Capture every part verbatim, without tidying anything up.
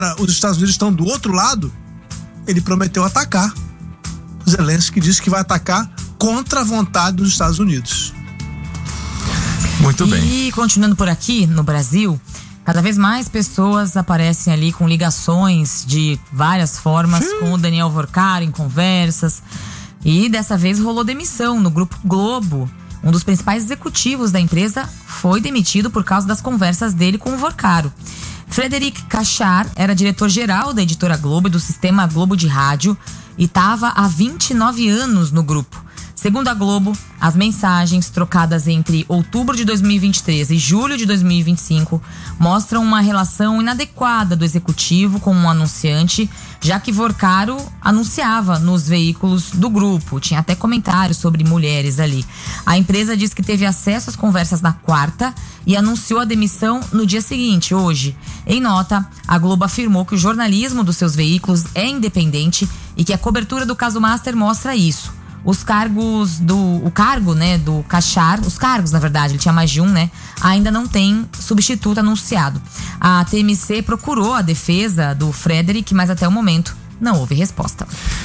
os Estados Unidos estão do outro lado, ele prometeu atacar. Zelensky disse que vai atacar contra a vontade dos Estados Unidos. Muito bem. E continuando por aqui, no Brasil, cada vez mais pessoas aparecem ali com ligações de várias formas, Sim. com o Daniel Vorcaro em conversas. E dessa vez rolou demissão no Grupo Globo. Um dos principais executivos da empresa foi demitido por causa das conversas dele com o Vorcaro. Frederic Cachar era diretor-geral da editora Globo e do Sistema Globo de Rádio e estava há vinte e nove anos no grupo. Segundo a Globo, as mensagens trocadas entre outubro de dois mil e vinte e três e julho de dois mil e vinte e cinco mostram uma relação inadequada do executivo com um anunciante, já que Vorcaro anunciava nos veículos do grupo. Tinha até comentários sobre mulheres ali. A empresa diz que teve acesso às conversas na quarta e anunciou a demissão no dia seguinte, hoje. Em nota, a Globo afirmou que o jornalismo dos seus veículos é independente e que a cobertura do caso Master mostra isso. Os cargos do... O cargo, né, do Cachar, os cargos, na verdade, ele tinha mais de um, né, ainda não tem substituto anunciado. A T M C procurou a defesa do Frederic, mas até o momento não houve resposta.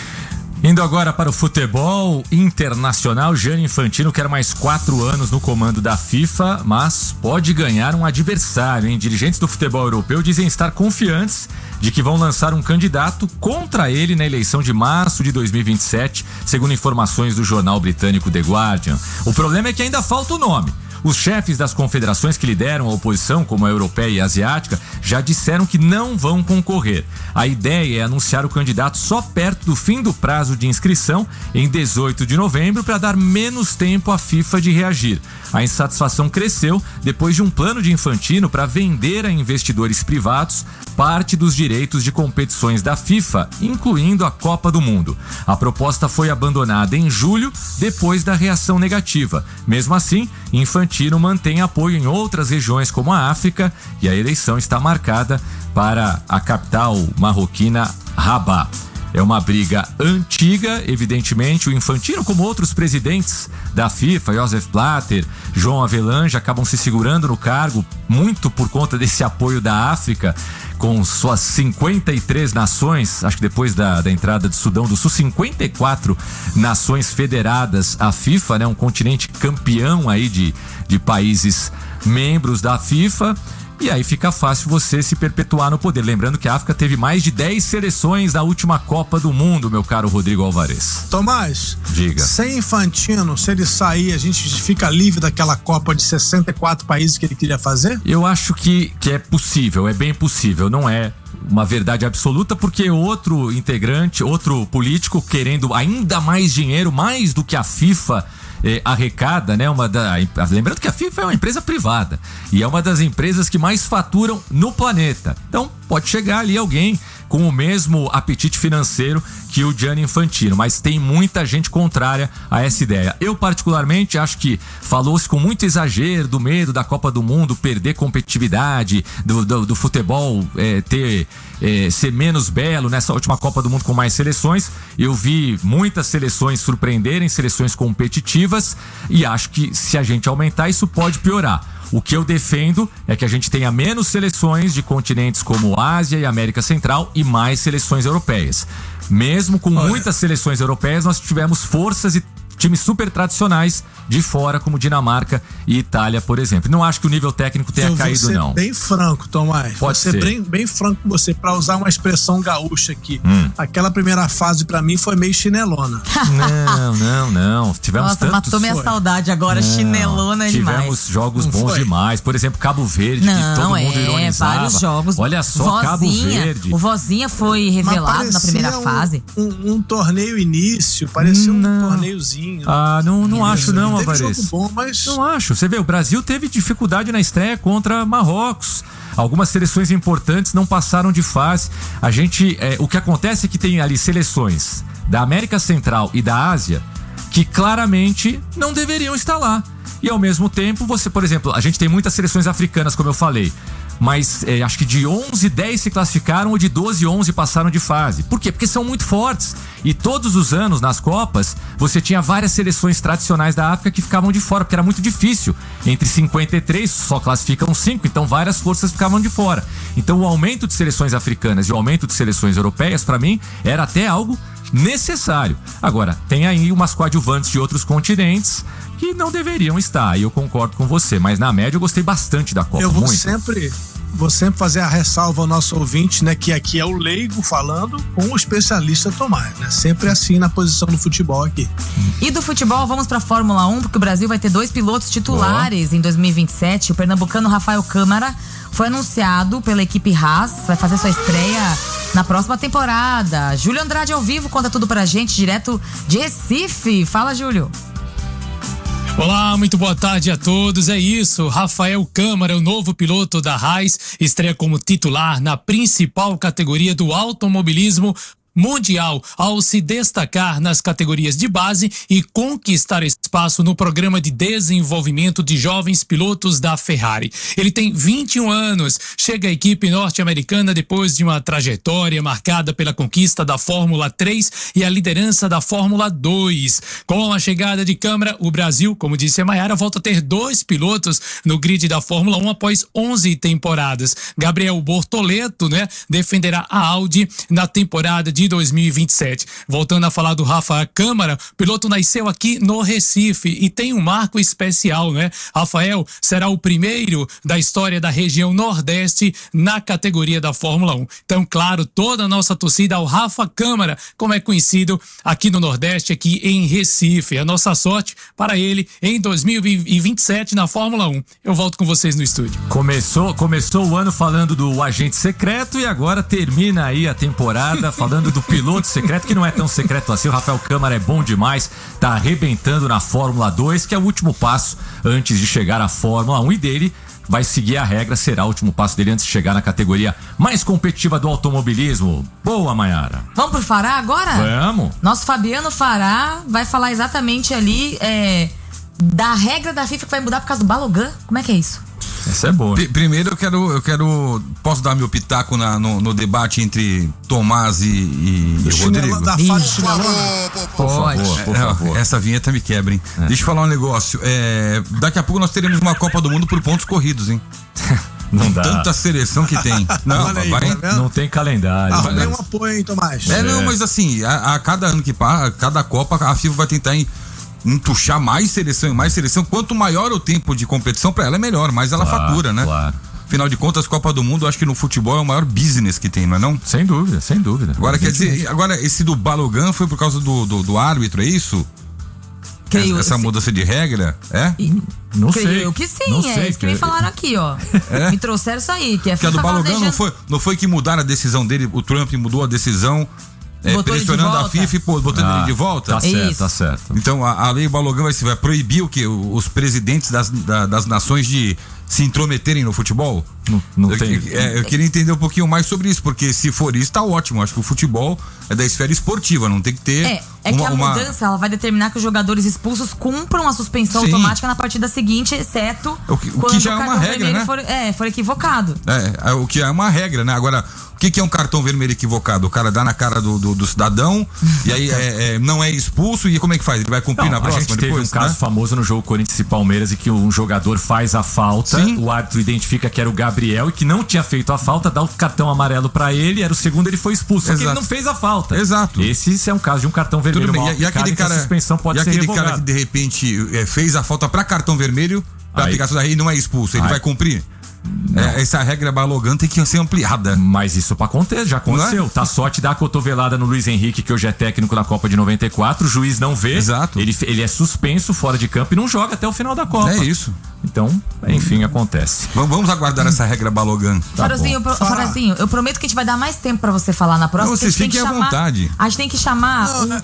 Indo agora para o futebol internacional, Gianni Infantino quer mais quatro anos no comando da FIFA, mas pode ganhar um adversário, hein? Dirigentes do futebol europeu dizem estar confiantes de que vão lançar um candidato contra ele na eleição de março de dois mil e vinte e sete, segundo informações do jornal britânico The Guardian. O problema é que ainda falta o nome. Os chefes das confederações que lideram a oposição, como a europeia e a asiática, já disseram que não vão concorrer. A ideia é anunciar o candidato só perto do fim do prazo de inscrição, em dezoito de novembro, para dar menos tempo à FIFA de reagir. A insatisfação cresceu depois de um plano de Infantino para vender a investidores privados parte dos direitos de competições da FIFA, incluindo a Copa do Mundo. A proposta foi abandonada em julho, depois da reação negativa. Mesmo assim, Infantino mantém apoio em outras regiões como a África e a eleição está marcada para a capital marroquina, Rabat. É uma briga antiga, evidentemente. O Infantino, como outros presidentes da FIFA, Joseph Blatter, João Avelange, acabam se segurando no cargo muito por conta desse apoio da África, com suas cinquenta e três nações, acho que depois da, da entrada do Sudão do Sul, cinquenta e quatro nações federadas à FIFA, né? Um continente campeão aí de, de países membros da FIFA. E aí fica fácil você se perpetuar no poder. Lembrando que a África teve mais de dez seleções da última Copa do Mundo, meu caro Rodrigo Alvarez. Tomás, diga. Sem Infantino, se ele sair, a gente fica livre daquela Copa de sessenta e quatro países que ele queria fazer? Eu acho que, que é possível, é bem possível, não é uma verdade absoluta, porque outro integrante, outro político querendo ainda mais dinheiro, mais do que a FIFA Eh, arrecada, né? Uma da, lembrando que a FIFA é uma empresa privada e é uma das empresas que mais faturam no planeta. Então pode chegar ali alguém com o mesmo apetite financeiro que o Gianni Infantino, mas tem muita gente contrária a essa ideia. Eu particularmente acho que falou-se com muito exagero do medo da Copa do Mundo perder competitividade, do, do, do futebol é, ter é, ser menos belo nessa última Copa do Mundo com mais seleções. Eu vi muitas seleções surpreenderem, seleções competitivas, e acho que se a gente aumentar isso pode piorar. O que eu defendo é que a gente tenha menos seleções de continentes como Ásia e América Central e mais seleções europeias. Mesmo com Olha. muitas seleções europeias, nós tivemos forças e times super tradicionais de fora, como Dinamarca e Itália, por exemplo. Não acho que o nível técnico tenha eu caído, vou ser não. Bem franco, Tomás. Pode ser. ser Bem, bem franco com você, para usar uma expressão gaúcha aqui. Hum. Aquela primeira fase, pra mim, foi meio chinelona. Não, não, não. Tivemos Nossa, tantos... matou minha foi. saudade agora, não, chinelona demais. Tivemos jogos não bons foi. demais. Por exemplo, Cabo Verde, não, que todo mundo é, ironizava. Vários jogos. Olha só, Vozinha, Cabo Verde. O Vozinha foi revelado na primeira um, fase. Um, um torneio início, parecia não. um torneiozinho. Ah, não, não acho não, Alvarez. Alvarez. Bom, mas... Não acho. Você vê, o Brasil teve dificuldade na estreia contra Marrocos. Algumas seleções importantes não passaram de fase. A gente, é, o que acontece é que tem ali seleções da América Central e da Ásia que claramente não deveriam estar lá. E ao mesmo tempo, você, por exemplo, a gente tem muitas seleções africanas, como eu falei. mas é, acho que de onze, dez se classificaram ou de doze, onze passaram de fase. Por quê? Porque são muito fortes. E todos os anos nas Copas, você tinha várias seleções tradicionais da África que ficavam de fora, porque era muito difícil. Entre cinquenta e três só classificam cinco, então várias forças ficavam de fora. Então o aumento de seleções africanas e o aumento de seleções europeias, para mim, era até algo necessário. Agora, tem aí umas coadjuvantes de outros continentes que não deveriam estar, aí eu concordo com você, mas na média eu gostei bastante da Copa. Eu vou muito. sempre vou sempre fazer a ressalva ao nosso ouvinte, né, que aqui é o leigo falando com o especialista Tomás, né? Sempre assim na posição do futebol aqui. E do futebol, vamos pra Fórmula um, porque o Brasil vai ter dois pilotos titulares oh. em dois mil e vinte e sete. O pernambucano Rafael Câmara foi anunciado pela equipe Haas, vai fazer sua estreia na próxima temporada. Júlio Andrade ao vivo conta tudo pra gente, direto de Recife. Fala, Júlio. Olá, muito boa tarde a todos. É isso, Rafael Câmara, o novo piloto da Haas, estreia como titular na principal categoria do automobilismo mundial, ao se destacar nas categorias de base e conquistar espaço no programa de desenvolvimento de jovens pilotos da Ferrari. Ele tem vinte e um anos, chega à equipe norte-americana depois de uma trajetória marcada pela conquista da Fórmula três e a liderança da Fórmula dois. Com a chegada de Câmara, o Brasil, como disse a Mayara, volta a ter dois pilotos no grid da Fórmula um após onze temporadas. Gabriel Bortoleto, né, defenderá a Audi na temporada de dois mil e vinte e sete. Voltando a falar do Rafa Câmara, o piloto nasceu aqui no Recife e tem um marco especial, né? Rafael será o primeiro da história da região Nordeste na categoria da Fórmula um. Então, claro, toda a nossa torcida ao Rafa Câmara, como é conhecido aqui no Nordeste, aqui em Recife. A nossa sorte para ele em dois mil e vinte e sete na Fórmula um. Eu volto com vocês no estúdio. Começou, começou o ano falando do agente secreto e agora termina aí a temporada falando do piloto secreto, que não é tão secreto assim. O Rafael Câmara é bom demais, tá arrebentando na Fórmula dois, que é o último passo antes de chegar à Fórmula um, e dele vai seguir a regra, será o último passo dele antes de chegar na categoria mais competitiva do automobilismo. Boa, Mayara. Vamos pro Fará agora? Vamos. Nosso Fabiano Fará vai falar exatamente ali é, da regra da FIFA que vai mudar por causa do Balogun. Como é que é isso? Essa é boa. P- primeiro eu quero, eu quero. Posso dar meu pitaco na, no, no debate entre Tomás e, e, e Rodrigo? Da fase chinelona. Por favor, por favor. É, essa vinheta me quebra, hein? É. Deixa eu falar um negócio. É, daqui a pouco nós teremos uma Copa do Mundo por pontos corridos, hein? Não dá. Tanta seleção que tem. Não, Olha aí, vai, tá não tem calendário. Arrumei um apoio, hein, Tomás? É, não, mas assim, a, a cada ano que passa, cada Copa, a FIFA vai tentar em, entuchar mais seleção e mais seleção. Quanto maior o tempo de competição, pra ela é melhor, mais ela Claro, fatura, né? Claro. Afinal de contas, Copa do Mundo, eu acho que no futebol é o maior business que tem, não é não? Sem dúvida, sem dúvida. Agora, quer dizer, agora esse do Balogun foi por causa do, do, do árbitro, é isso? Creio, Essa sim. mudança de regra, é? Não Creio sei. eu que sim, não é sei, isso que me falaram aqui, ó. É? Me trouxeram isso aí, que é Porque a do Balogun não foi, não foi que mudaram a decisão dele, o Trump mudou a decisão, é, Botou ele de pressionando a volta. FIFA e pô, botando Ah, ele de volta? Tá certo, Isso. tá certo. Então a, a lei Balogun vai, vai proibir o quê? Os presidentes das, da, das nações de se intrometerem no futebol? Não, não eu, tem. é, eu queria entender um pouquinho mais sobre isso, porque se for isso, tá ótimo. Acho que o futebol é da esfera esportiva, não tem que ter. É, é uma, que a uma... mudança ela vai determinar que os jogadores expulsos cumpram a suspensão Sim. automática na partida seguinte, exceto O que- o que quando já o é uma cartão regra, vermelho né? for, é, for equivocado. É, é, o que é uma regra, né? Agora, o que, que é um cartão vermelho equivocado? O cara dá na cara do, do, do cidadão e aí é, é, não é expulso, e como é que faz? Ele vai cumprir Não, na a próxima gente teve depois, um caso né? famoso no jogo Corinthians e Palmeiras, em que um jogador faz a falta, Sim. o árbitro identifica que era o Gabriel e que não tinha feito a falta, dá o cartão amarelo pra ele, era o segundo, ele foi expulso, só que ele Exato. não fez a falta. Exato. Esse é um caso de um cartão vermelho Tudo bem. mal E, e aplicado, aquele em que a cara, suspensão pode e ser aquele revogada. cara que de repente é, fez a falta pra cartão vermelho, pra Aí. aplicação da lei, não é expulso, ele Aí. vai cumprir? É, essa regra Balogun tem que ser ampliada. Mas isso pra acontecer, já aconteceu. Não é? Tá sorte da cotovelada no Luiz Henrique, que hoje é técnico na Copa de noventa e quatro, o juiz não vê. Exato. Ele, ele é suspenso fora de campo e não joga até o final da Copa. É isso. Então, enfim, acontece. Vamos, vamos aguardar essa regra Balogun. Tá Farozinho, eu, pro- Fala. Farozinho, eu prometo que a gente vai dar mais tempo pra você falar na próxima. Não, vocês porque a gente tem fiquem que à chamar- vontade. A gente tem que chamar Não, um- é-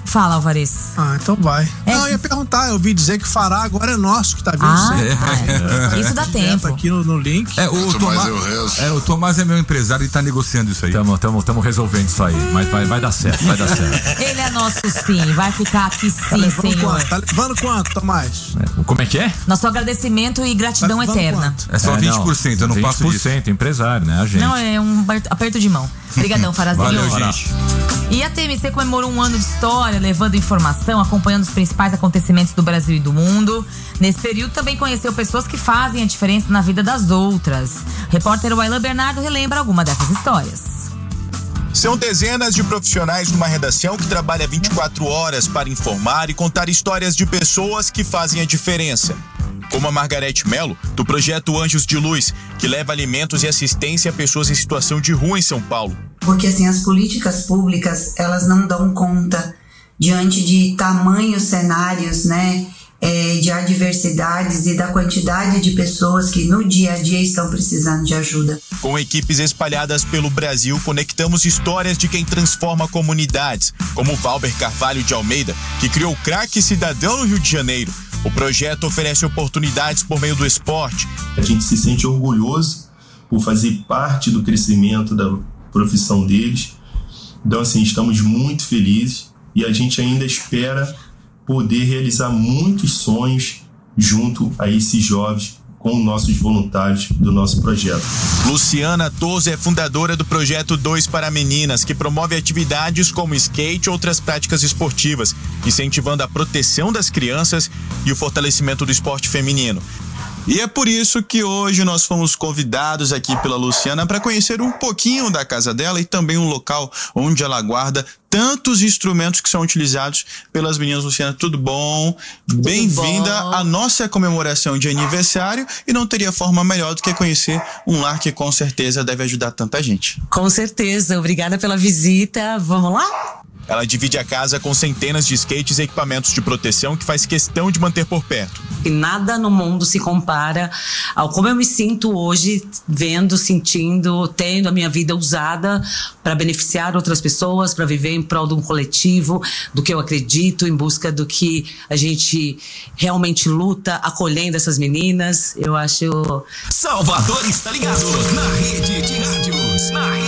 Fala, Alvarez. Ah, então vai. É, Não, eu ia perguntar, eu ouvi dizer que Fará agora é nosso, que tá vindo Ah, sempre. é. Isso dá tempo. Aqui no, no link. É, o Tomás, é, o Tomás é meu empresário e tá negociando isso aí. Estamos resolvendo isso aí, mas vai, vai dar certo, vai dar certo. Ele é nosso sim, vai ficar aqui Tá sim, levando senhor. quanto? Tá levando quanto, Tomás? É, como é que é? Nosso agradecimento e gratidão Tá levando eterna. quanto? É só É, vinte por cento, eu não passo disso. vinte por cento, empresário, né? A gente. Não, é um aperto de mão. Obrigadão, Farazinho. Valeu, gente. E a T M C comemorou um ano de história, levando informação, acompanhando os principais acontecimentos do Brasil e do mundo. Nesse período também conheceu pessoas que fazem a diferença na vida das outras. Repórter Wailan Bernardo relembra alguma dessas histórias. São dezenas de profissionais numa redação que trabalha vinte e quatro horas para informar e contar histórias de pessoas que fazem a diferença. Como a Margarete Melo, do projeto Anjos de Luz, que leva alimentos e assistência a pessoas em situação de rua em São Paulo. Porque assim, as políticas públicas, elas não dão conta diante de tamanhos cenários, né, é, de adversidades e da quantidade de pessoas que no dia a dia estão precisando de ajuda. Com equipes espalhadas pelo Brasil, conectamos histórias de quem transforma comunidades, como Valber Carvalho de Almeida, que criou o Craque Cidadão no Rio de Janeiro. O projeto oferece oportunidades por meio do esporte. A gente se sente orgulhoso por fazer parte do crescimento da profissão deles. Então, assim, estamos muito felizes e a gente ainda espera poder realizar muitos sonhos junto a esses jovens com nossos voluntários do nosso projeto. Luciana Toso é fundadora do projeto Dois para Meninas, que promove atividades como skate e outras práticas esportivas, incentivando a proteção das crianças e o fortalecimento do esporte feminino. E é por isso que hoje nós fomos convidados aqui pela Luciana para conhecer um pouquinho da casa dela e também um local onde ela guarda tantos instrumentos que são utilizados pelas meninas. Luciana, tudo bom? Bem-vinda à nossa comemoração de aniversário, e não teria forma melhor do que conhecer um lar que com certeza deve ajudar tanta gente. Com certeza, obrigada pela visita, vamos lá? Ela divide a casa com centenas de skates e equipamentos de proteção que faz questão de manter por perto. E nada no mundo se compara ao como eu me sinto hoje, vendo, sentindo, tendo a minha vida usada para beneficiar outras pessoas, para viver em prol de um coletivo, do que eu acredito, em busca do que a gente realmente luta, acolhendo essas meninas. Eu acho... Salvador está ligado na rede de rádios, na rede